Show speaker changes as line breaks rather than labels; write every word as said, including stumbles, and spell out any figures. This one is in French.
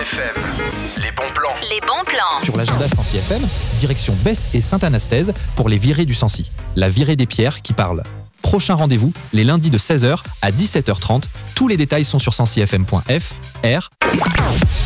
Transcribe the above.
F M, les bons plans.
Les bons plans.
Sur l'agenda Sancy F M, direction Besse et Sainte-Anastaise pour les virées du Sancy. La virée des pierres qui parle. Prochain rendez-vous, les lundis de seize heures à dix-sept heures trente. Tous les détails sont sur sancy f m point f r.